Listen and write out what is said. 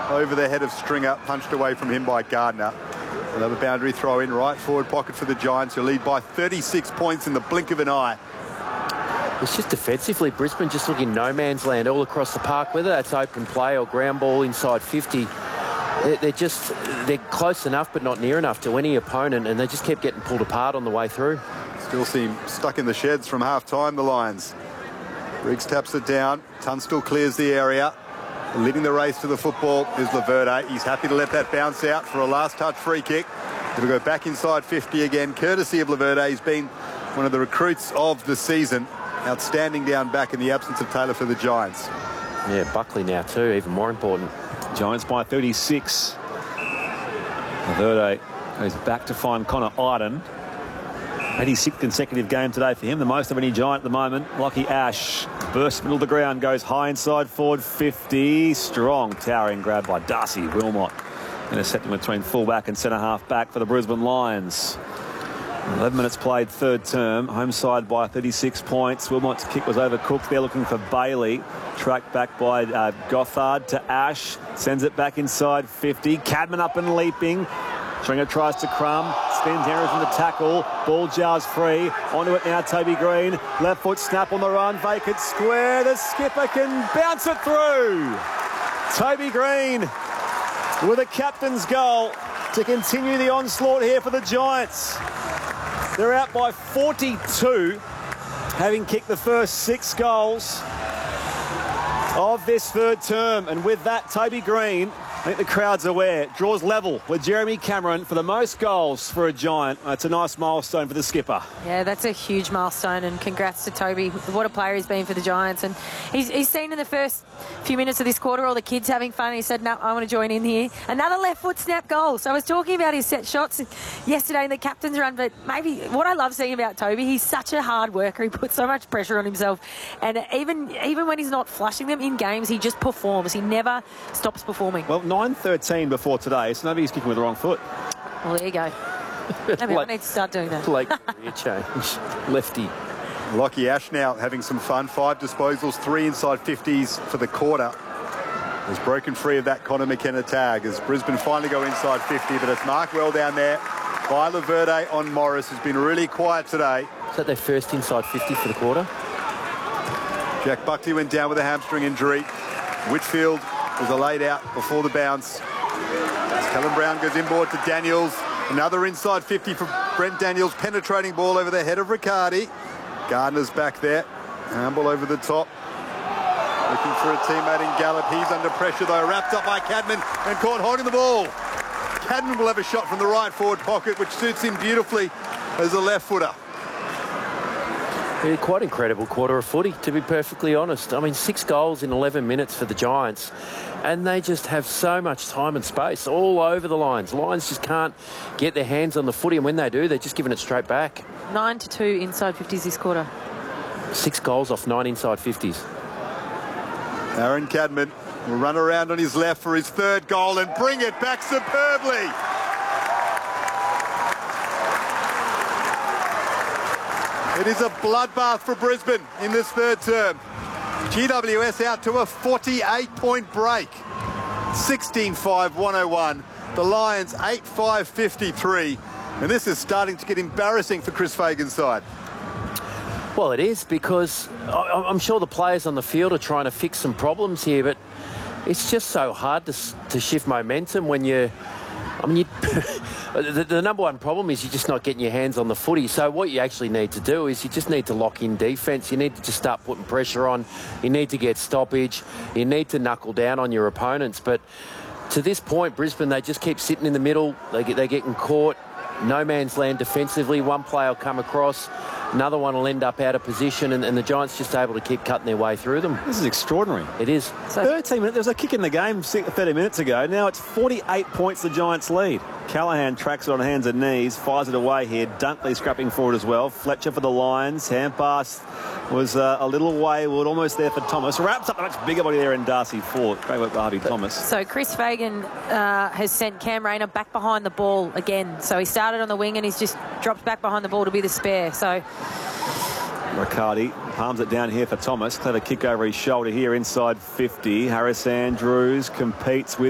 over the head of Stringer, punched away from him by Gardner. Another boundary throw in right forward pocket for the Giants, who lead by 36 points in the blink of an eye. It's just defensively, Brisbane just looking no man's land all across the park, whether that's open play or ground ball inside 50. They're close enough but not near enough to any opponent, and they just kept getting pulled apart on the way through. Still seem stuck in the sheds from half-time, the Lions. Briggs taps it down. Tunstall clears the area. Leading the race to the football is Laverde. He's happy to let that bounce out for a last-touch free kick. It'll go back inside 50 again, courtesy of Laverde. He's been one of the recruits of the season. Outstanding down back in the absence of Taylor for the Giants. Yeah, Buckley now too, even more important. Giants by 36. Laverde goes back to find Connor Iden. 86th consecutive game today for him, the most of any Giant at the moment. Lockie Ash bursts middle of the ground, goes high inside forward 50. Strong towering grab by Darcy Wilmot. Intercepting between fullback and centre-half back for the Brisbane Lions. 11 minutes played, third term. Home side by 36 points. Wilmot's kick was overcooked. They're looking for Bailey. Tracked back by Gothard to Ash. Sends it back inside 50. Cadman up and leaping. Stringer tries to crumb. Spins errors in the tackle. Ball jars free. Onto it now, Toby Green. Left foot snap on the run. Vacant square. The skipper can bounce it through. Toby Green with a captain's goal to continue the onslaught here for the Giants. They're out by 42, having kicked the first 6 goals of this third term. And with that, Toby Green, I think the crowd's aware, draws level with Jeremy Cameron for the most goals for a Giant. It's a nice milestone for the skipper. Yeah, that's a huge milestone, and congrats to Toby. What a player he's been for the Giants. And he's seen in the first few minutes of this quarter all the kids having fun. He said, no, I want to join in here. Another left foot snap goal. So I was talking about his set shots yesterday in the captain's run, but maybe what I love seeing about Toby, he's such a hard worker. He puts so much pressure on himself. And even when he's not flushing them in games, he just performs. He never stops performing. Well, 9-13 before today, so maybe he's kicking with the wrong foot. Well, there you go. Maybe I need to start doing that. Like career change. Lefty. Lockie Ash now having some fun. 5 disposals, 3 inside 50s for the quarter. Has broken free of that Connor McKenna tag as Brisbane finally go inside 50, but it's marked well down there by Laverde on Morris, who's been really quiet today. Is that their first inside 50 for the quarter? Jack Buckley went down with a hamstring injury. Whitfield was a laid out before the bounce. As Callum Brown goes inboard to Daniels. Another inside 50 for Brent Daniels. Penetrating ball over the head of Riccardi. Gardner's back there. Handball over the top. Looking for a teammate in Gallup. He's under pressure though. Wrapped up by Cadman and caught holding the ball. Cadman will have a shot from the right forward pocket, which suits him beautifully as a left footer. Yeah, quite incredible quarter of footy, to be perfectly honest. I mean, 6 goals in 11 minutes for the Giants, and they just have so much time and space all over the Lions. Lions just can't get their hands on the footy, and when they do, they're just giving it straight back. 9-2 inside 50s this quarter. 6 goals off 9 inside 50s. Aaron Cadman will run around on his left for his 3rd goal and bring it back superbly. It is a bloodbath for Brisbane in this 3rd term. GWS out to a 48-point break. 16-5-101. The Lions 8-5-53. And this is starting to get embarrassing for Chris Fagan's side. Well, it is, because I'm sure the players on the field are trying to fix some problems here, but it's just so hard to shift momentum when you... I mean, the number one problem is you're just not getting your hands on the footy. So what you actually need to do is you just need to lock in defence. You need to just start putting pressure on. You need to get stoppage. You need to knuckle down on your opponents. But to this point, Brisbane, they just keep sitting in the middle. They're getting caught. No man's land defensively. One player will come across. Another one will end up out of position, and the Giants just able to keep cutting their way through them. This is extraordinary. It is. So 13 minutes. There was a kick in the game 30 minutes ago. Now it's 48 points the Giants lead. Callahan tracks it on hands and knees, fires it away here. Dunkley scrapping forward as well. Fletcher for the Lions. Hand pass was a little wayward, almost there for Thomas. Wraps up a much bigger body there in Darcy Fort. Great work by Harvey Thomas. So Chris Fagan has sent Cam Rayner back behind the ball again. So he started on the wing and he's just dropped back behind the ball to be the spare. So Riccardi palms it down here for Thomas. Clever kick over his shoulder here inside 50. Harris Andrews competes with